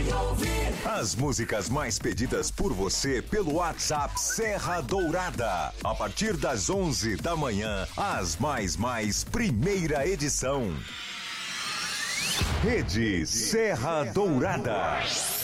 As músicas mais pedidas por você pelo WhatsApp Serra Dourada. A partir das 11 da manhã, as mais primeira edição. Rede Serra Dourada.